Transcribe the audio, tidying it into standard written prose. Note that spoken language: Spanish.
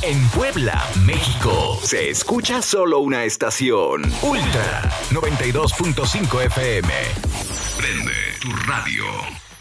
En Puebla, México, se escucha solo una estación. Ultra 92.5 FM. Prende tu radio.